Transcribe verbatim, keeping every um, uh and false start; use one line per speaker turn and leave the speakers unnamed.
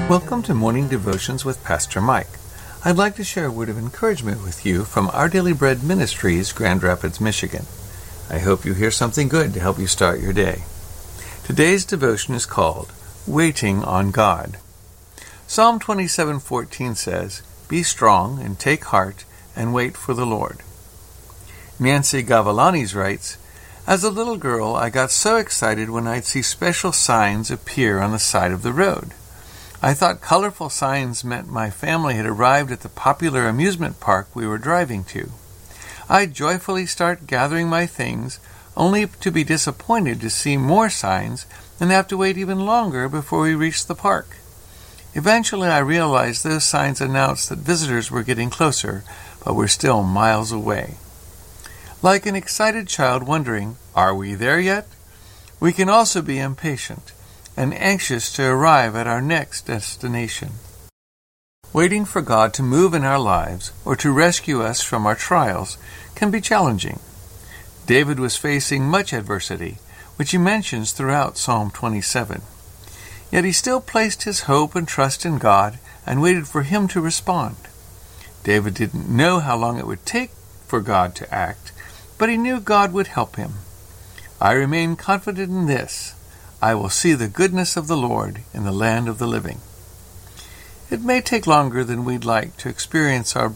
Welcome to Morning Devotions with Pastor Mike. I'd like to share a word of encouragement with you from Our Daily Bread Ministries, Grand Rapids, Michigan. I hope you hear something good to help you start your day. Today's devotion is called Waiting on God. Psalm twenty-seven fourteen says, "Be strong and take heart and wait for the Lord." Nancy Gavalanis writes, "As a little girl, I got so excited when I'd see special signs appear on the side of the road. I thought colorful signs meant my family had arrived at the popular amusement park we were driving to. I'd joyfully start gathering my things, only to be disappointed to see more signs and have to wait even longer before we reached the park. Eventually I realized those signs announced that visitors were getting closer, but were still miles away. Like an excited child wondering, are we there yet? We can also be impatient and anxious to arrive at our next destination. Waiting for God to move in our lives or to rescue us from our trials can be challenging. David was facing much adversity, which he mentions throughout Psalm twenty-seven. Yet he still placed his hope and trust in God and waited for him to respond. David didn't know how long it would take for God to act, but he knew God would help him. I remain confident in this: I will see the goodness of the Lord in the land of the living. It may take longer than we'd like to experience our